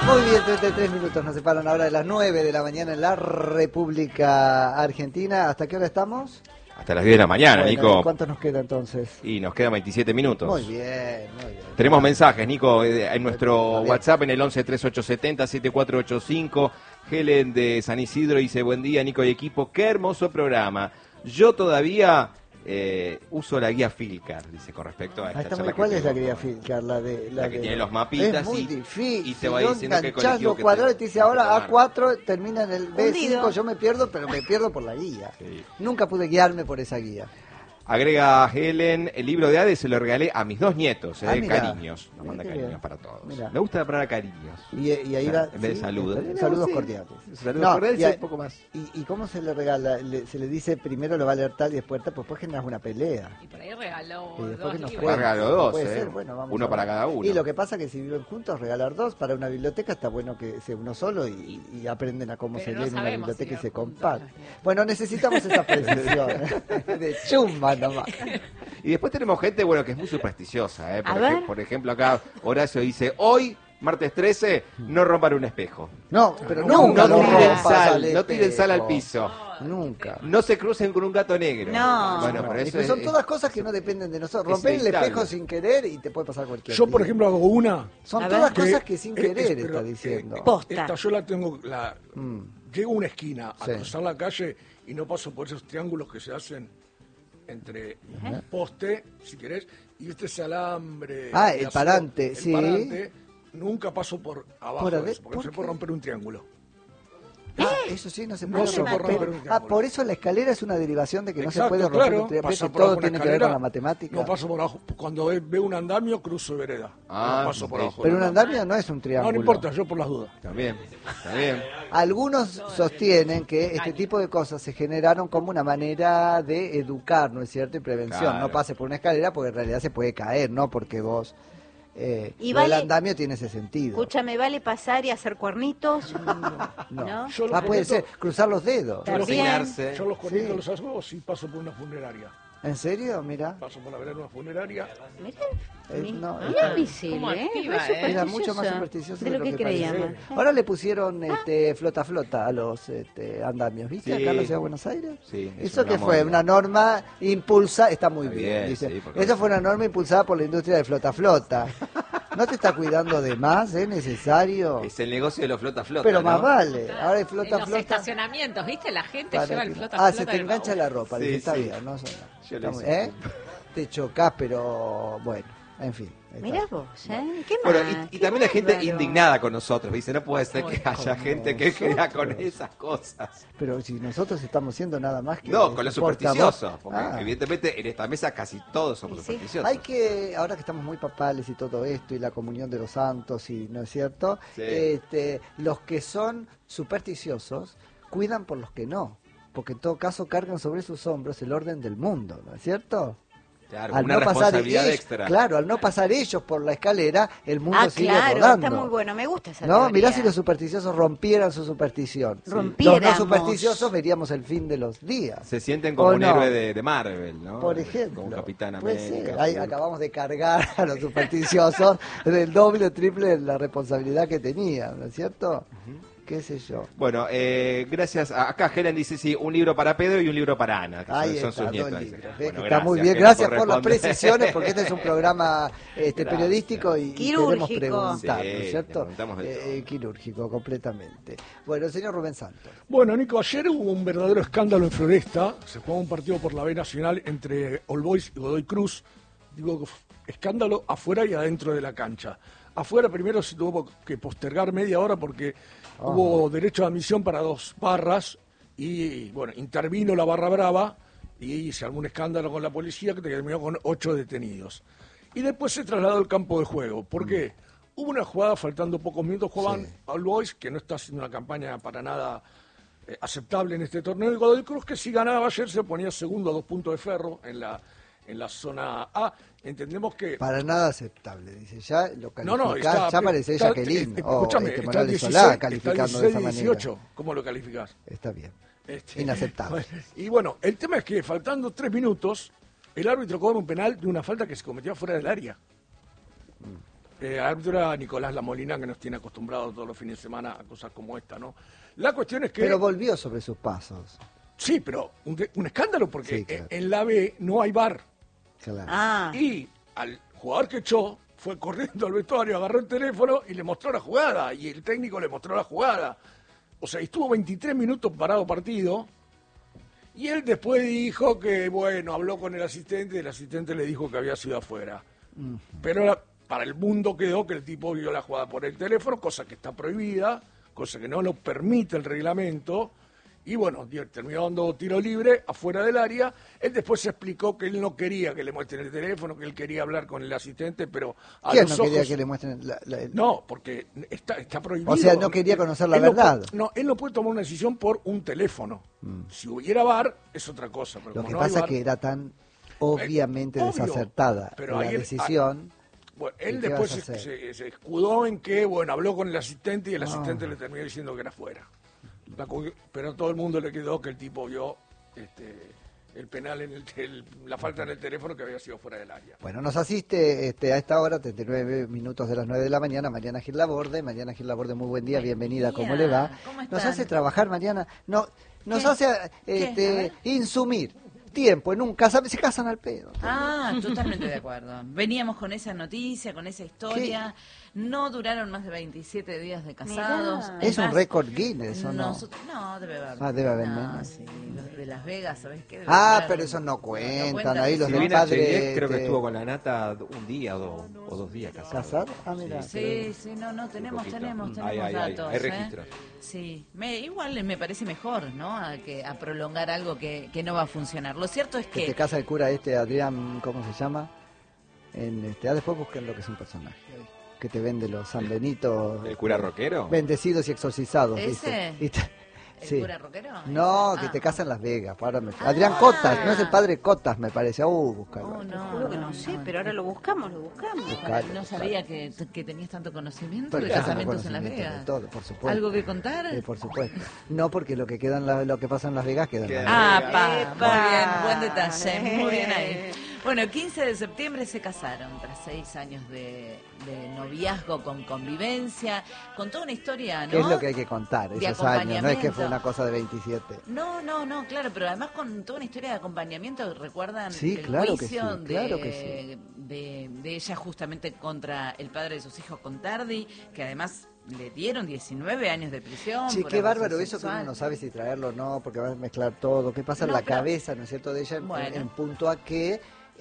Muy bien, 33 minutos nos separan ahora de las 9 de la mañana en la República Argentina. ¿Hasta qué hora estamos? Hasta las 10 de la mañana, Bueno, Nico. ¿cuánto nos queda entonces? Y nos quedan 27 minutos. Muy bien, muy bien. Tenemos mensajes, Nico, en nuestro Bien. WhatsApp en el 113870-7485. Helen de San Isidro dice, buen día, Nico y equipo, qué hermoso programa. Yo todavía uso la guía Filcar, dice, con respecto a esta charla. ¿Cuál que es la tuvimos guía con- Filcar? La que de tiene los mapitas es muy y difícil. te va diciendo qué Enganchás colectivo los que cuadrados y te- te dice que ahora tomar. A4 termina en el B5, Hundido. yo me pierdo, pero me pierdo por la guía. Sí. Nunca pude guiarme por esa guía. Agrega Helen, el libro de Hades se lo regalé a mis dos nietos, Mirá. cariños. Nos Mirá manda qué cariños bien. para todos. Mirá. Me gusta la palabra cariños. Y ahí va. En vez de saludos. está bien, saludos Sí. cordiales. Saludos cordiales y y un poco más. ¿Y cómo se le regala? Se le dice primero lo va a leer tal y después tal, pues después generas una pelea. Y por ahí regaló Y después dos que nos libros. Carga los dos, Puede ser, bueno, vamos uno a ver. para cada uno. Y lo que pasa es que si viven juntos, regalar dos para una biblioteca está bueno que sea uno solo y aprenden a cómo Pero se no lee en una sabemos biblioteca si y se viven juntos comparte. los nietos. Bueno, necesitamos esa precisión de chumba nomás. Y después tenemos gente, bueno, que es muy supersticiosa, A ver. Por ejemplo, acá Horacio dice, hoy, martes 13, no rompan un espejo. No, pero No, nunca No lo tiren rompas sal, al no tiren sal al espejo. piso. Nunca. No se crucen con un gato negro. No. Bueno, pero Es eso que son es- todas cosas que no dependen de nosotros. es Romper el evitable. espejo sin querer y te puede pasar cualquier Yo, por día. ejemplo, hago una. Son A ver. todas cosas que sin querer pero, está diciendo. Posta. Esta yo la tengo, llego a una esquina a Sí. cruzar la calle y no paso por esos triángulos que se hacen entre un poste, si querés, y ese alambre. Ah, de el acero, parante, el sí. parante, nunca paso por abajo Por de ade- eso, porque ¿por no se qué? puede romper un triángulo. Ah, eso sí, no se No puede se puede romper. romper un triángulo. Por eso la escalera es una derivación de que no se Exacto, puede romper claro, un triángulo. paso por Todo abajo de una tiene que ver con escalera, la matemática. No paso por abajo. Cuando veo un andamio, cruzo vereda. Ah, no paso por ok. abajo. Pero un del andamio no es un No, triángulo. no importa, yo por las dudas. También, está bien. Algunos sostienen que este tipo de cosas se generaron como una manera de educar, ¿no es cierto? Y prevención. Claro. No pase por una escalera porque en realidad se puede caer, ¿no? Porque vos... Y lo del vale- andamio tiene ese sentido. Escúchame, ¿vale pasar y hacer cuernitos? No. ¿No? Yo los Puede conecto- ser, cruzar los dedos. También. Cocinarse. Yo los conecto Sí. los asgos y paso por una funeraria. ¿En serio? Mira. Paso por la vereda de una funeraria. Mirá, No, mirá invisible, Como ¿eh? activa, Re Era mucho más supersticiosa supersticioso de lo que parece. creíamos. Ahora le pusieron flota a los andamios, ¿viste? Sí. Acá en la ciudad de Buenos Aires. Sí, es Eso una que fue moda. una norma impulsada, está muy Está bien, bien, dice. sí, porque Eso no fue sé. una norma impulsada por la industria de flota. ¿No te está cuidando de más? ¿Es necesario? Es el negocio de los flota-flota, Pero ¿no? más vale. Ahora hay En los flota. estacionamientos, ¿viste? La gente Para lleva el que- flota Ah, flota se te del engancha baúl. la ropa, Sí, dice, está sí. bien, no son Yo está lo muy- hice. Te chocás, pero bueno, en fin. está. Mirá vos, ¿eh? ¿Qué Bueno, más? y Qué también hay gente bárbaro. indignada con nosotros. Dice, no puede ser que haya gente que crea con nosotros. esas cosas. Pero si nosotros estamos siendo nada más que... No, con los portavoz- supersticiosos. Porque Ah. evidentemente en esta mesa casi todos somos Sí. supersticiosos. Hay que, ahora que estamos muy papales y todo esto, y la comunión de los santos, y no es cierto, Sí. los que son supersticiosos cuidan por los que no, porque en todo caso cargan sobre sus hombros el orden del mundo, ¿no es cierto? Claro, Al una no pasar responsabilidad ellos, extra. claro, al no pasar ellos por la escalera, el mundo Ah, sigue claro, rodando. está muy bueno, me gusta esa No, teoría. mirá si los supersticiosos rompieran su superstición. Rompiéramos. Los no supersticiosos veríamos el fin de los días. Se sienten como ¿O un no? héroe de Marvel, ¿no? Por ejemplo, Como un Capitán puede América. ser. Ahí Hulk. acabamos de cargar a los supersticiosos del doble o triple de la responsabilidad que tenían, ¿no es cierto? ¿Qué sé yo? Bueno, gracias. Acá Helen dice, sí, un libro para Pedro y un libro para Ana, que Ahí son está, sus nietos. dos dice. libros. Bueno, Está muy bien, Helen, gracias por las responder. precisiones, porque este es un programa Gracias. periodístico y Quirúrgico. queremos preguntar, ¿no Sí, es cierto? preguntamos de todo. Quirúrgico, completamente. Bueno, el señor Rubén Santos. Bueno, Nico, ayer hubo un verdadero escándalo en Floresta. Se jugó un partido por la B Nacional entre All Boys y Godoy Cruz. Digo, escándalo afuera y adentro de la cancha. Afuera primero se tuvo que postergar media hora porque hubo derecho de admisión para 2 barras y, bueno, intervino la barra brava y se armó un escándalo con la policía que terminó con 8 detenidos. Y después se trasladó al campo de juego. ¿Por qué? Hubo una jugada, faltando pocos minutos, jugaban All Boys, que no está haciendo una campaña para nada aceptable en este torneo, y Godoy Cruz, que si ganaba ayer se ponía segundo a 2 puntos de Ferro en la zona A. Entendemos que... Para nada aceptable, dice. Ya lo No, no, calificás, ya parece Jacqueline o escúchame, está Morales 16, Solá está calificando de esa 16, manera. 18. ¿Cómo lo calificás? Está bien. Este, Inaceptable. Y bueno, el tema es que faltando 3 minutos, el árbitro cobra un penal de una falta que se cometió fuera del área. El árbitro era Nicolás Lamolina, que nos tiene acostumbrados todos los fines de semana a cosas como esta, ¿no? La cuestión es que... Pero volvió sobre sus pasos. Sí, pero un escándalo porque Sí, claro. en la B no hay VAR. Claro. Ah, Y al jugador que echó fue corriendo al vestuario, agarró el teléfono y le mostró la jugada. Y el técnico le mostró la jugada. O sea, estuvo 23 minutos parado partido. Y él después dijo que, bueno, habló con el asistente y el asistente le dijo que había sido afuera. Pero para el mundo quedó que el tipo vio la jugada por el teléfono, cosa que está prohibida, cosa que no lo permite el reglamento. Y bueno, terminó dando tiro libre afuera del área. Él después se explicó que él no quería que le muestren el teléfono, que él quería hablar con el asistente, pero a ¿Quién los no quería ojos... que le muestren No, porque está prohibido. O sea, no quería conocer la Él no verdad. él no puede tomar una decisión por un teléfono. Si hubiera VAR, es otra cosa. Pero Lo como que no hay pasa es VAR, que era tan obviamente obvio, desacertada pero la ahí él- decisión. bueno, ¿Y él qué después vas a hacer? se escudó en que, bueno, habló con el asistente y el asistente le terminó diciendo que era fuera. Pero a todo el mundo le quedó que el tipo vio el penal, la falta en el teléfono que había sido fuera del área. Bueno, nos asiste a esta hora, 39 minutos de las 9 de la mañana, Mariana Gil Laborde. Mariana Gil Laborde, muy buen día, Buen bienvenida, día. ¿cómo le va? ¿Cómo Nos están? hace trabajar, Mariana, no, nos ¿Qué? hace ¿Qué? A ver. insumir tiempo en un casamiento, se casan al pedo. Ah, totalmente de acuerdo. Veníamos con esa noticia, con esa historia. No duraron más de 27 días de casados. Mirá. Es un más, récord Guinness, ¿o no? No, debe haber. Ah, debe haber No, menos. sí, los de Las Vegas, ¿sabes qué? Debe Ah, haber. pero esos no cuentan, cuentan, ahí los sí. del Silvina padre. Cheliek creo que este, estuvo con la nata un día o 2 días casado. ¿Casado? Ah, mira. Sí, sí, no, tenemos poquito. tenemos Hay datos. hay registros. Sí, igual me parece mejor, ¿no? A prolongar algo que no va a funcionar. Lo cierto es Que que se casa el cura Adrián, ¿cómo se llama? Después busquen lo que es un personaje. Que te vende los San Benito. ¿El cura rockero? Bendecidos y exorcizados, ¿Ese? dice. ¿el Sí. cura rockero? No, que Ah. te casa en Las Vegas. Adrián Cotas, no es el padre Cotas, me parece. Búscalo. Oh, no, juro que no sé, pero ahora lo buscamos. Buscalo, No sabía que tenías tanto conocimiento Porque de tengo casamientos en Las conocimiento Vegas. de todo, por supuesto. ¿Algo que contar? Por supuesto. No, porque lo que lo que pasa en Las Vegas queda en Las Queda- Vegas. Muy bien, buen detalle, muy bien ahí. Bueno, 15 de septiembre se casaron, tras 6 años de noviazgo con convivencia, con toda una historia, ¿no? ¿Qué es lo que hay que contar De esos años? No es que fue acompañamiento. una cosa de 27. No, claro, pero además con toda una historia de acompañamiento, ¿recuerdan Sí, el claro que juicio sí, claro que de ella justamente contra el padre de sus hijos Contardi, que además le dieron 19 años de prisión? Sí, por qué abuso bárbaro eso que sexual. uno no sabe si traerlo o no, porque va a mezclar todo. ¿Qué pasa en No, la pero- cabeza, no es cierto, de ella Bueno. en punto a que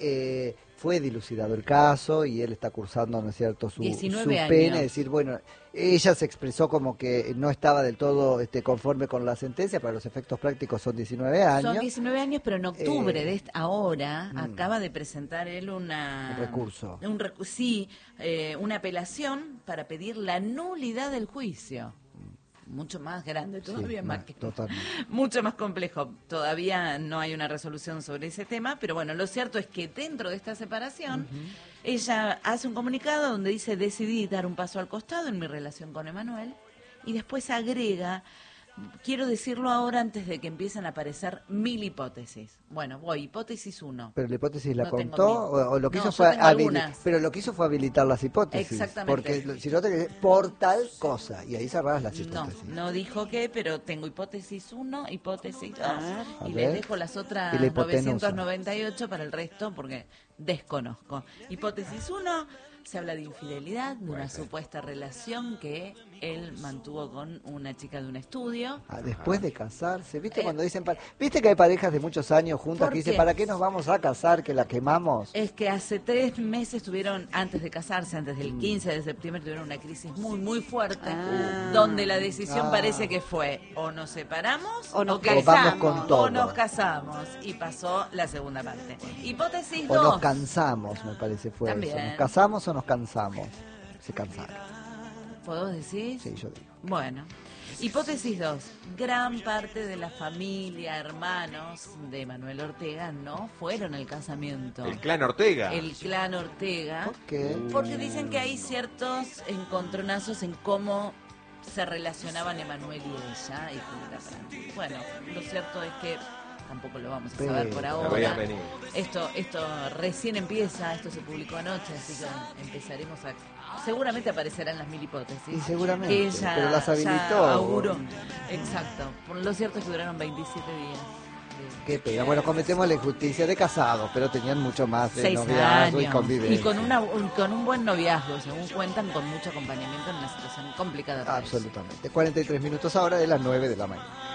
fue dilucidado el caso y él está cursando, ¿no es cierto?, su 19 pena, años. es decir, bueno, ella se expresó como que no estaba del todo conforme con la sentencia, para los efectos prácticos son 19 años. Son 19 años, pero en octubre Eh, de ahora acaba de presentar él Un recurso. Sí, una apelación para pedir la nulidad del juicio. Mucho más grande todavía, Sí, más no, que totalmente. mucho más complejo. Todavía no hay una resolución sobre ese tema, pero bueno, lo cierto es que dentro de esta separación, ella hace un comunicado donde dice: decidí dar un paso al costado en mi relación con Emanuel, y después agrega: quiero decirlo ahora antes de que empiecen a aparecer 1000 hipótesis. Bueno, hipótesis 1. Pero la hipótesis la No tengo contó miedo. o lo que No, hizo yo fue tengo algunas. pero lo que hizo fue habilitar las hipótesis. Exactamente. Porque si no te quedé por tal cosa y ahí cerrabas las No, hipótesis. no dijo qué, pero tengo hipótesis 1, hipótesis 2. A Y ver. les dejo las otras Y la hipotenusa. 998 para el resto porque desconozco. Hipótesis 1, se habla de infidelidad, de una supuesta relación que él mantuvo con una chica de un estudio. Después de casarse, ¿viste cuando dicen, viste que hay parejas de muchos años juntas ¿Por que dicen, qué? ¿para qué nos vamos a casar que la quemamos? Es que hace 3 meses tuvieron, antes de casarse, antes Mm. del 15 de septiembre, tuvieron una crisis muy, muy fuerte, donde la decisión parece que fue: o nos separamos O nos vamos casamos. con todo. o nos casamos. Y pasó la segunda parte. Hipótesis O nos 2. cansamos, me parece fue También. eso. ¿Nos casamos o nos cansamos? Se cansaron. ¿Puedo decir? Sí, yo digo. Bueno. Hipótesis 2. Gran parte de la familia, hermanos de Manuel Ortega no fueron al casamiento. El clan Ortega. El clan Ortega. ¿Por qué? Porque dicen que hay ciertos encontronazos en cómo se relacionaban Emanuel y ella y Julieta Franchi. Bueno, lo cierto es que tampoco lo vamos a saber por Pero- La veías ahora. venir. Esto recién empieza, esto se publicó anoche, así que empezaremos seguramente aparecerán las 1000 hipótesis. Y seguramente, que ella pero las habilitó. ya auguró. Exacto. Lo cierto es que duraron 27 días. Qué pena. Bueno, cometemos la injusticia de casados, pero tenían mucho más de 6 noviazgo y años. convivencia. Y con un buen noviazgo, según cuentan, con mucho acompañamiento en una situación complicada. para ellos. Absolutamente. 43 minutos ahora de las 9 de la mañana.